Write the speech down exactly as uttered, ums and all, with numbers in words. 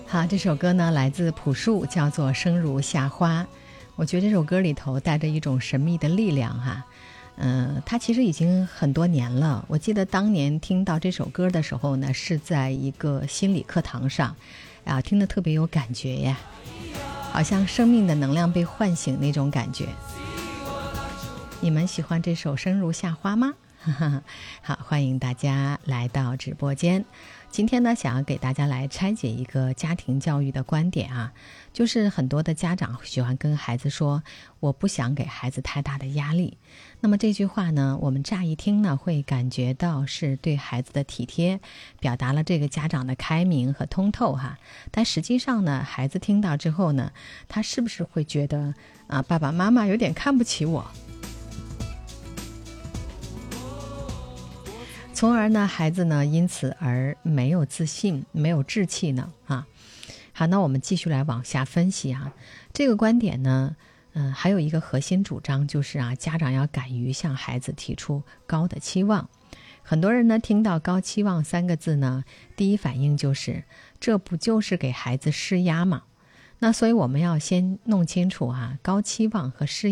好，这首歌呢来自朴树，叫做《生如夏花》。我觉得这首歌里头带着一种神秘的力量哈、啊。嗯、呃，它其实已经很多年了。我记得当年听到这首歌的时候呢，是在一个心理课堂上，啊，听得特别有感觉呀，好像生命的能量被唤醒那种感觉。你们喜欢这首《生如夏花》吗？好，欢迎大家来到直播间。今天呢，想要给大家来拆解一个家庭教育的观点啊，就是很多的家长喜欢跟孩子说，我不想给孩子太大的压力。那么这句话呢，我们乍一听呢，会感觉到是对孩子的体贴，表达了这个家长的开明和通透哈。但实际上呢，孩子听到之后呢，他是不是会觉得啊，爸爸妈妈有点看不起我？从而呢，孩子呢因此而没有自信，没有志气呢啊。好，那我们继续来往下分析啊。这个观点呢，嗯、呃，还有一个核心主张就是啊，家长要敢于向孩子提出高的期望。很多人呢听到高期望三个字呢，第一反应就是这不就是给孩子施压吗？那所以我们要先弄清楚啊，高期望和施压